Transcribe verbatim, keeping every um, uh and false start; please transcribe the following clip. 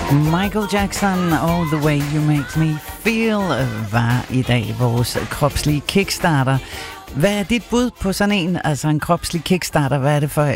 Michael Jackson, All the Way You Make Me Feel, var i dag vores kropslige kickstarter. Hvad er dit bud på sådan en, altså en kropslig kickstarter? Hvad er det for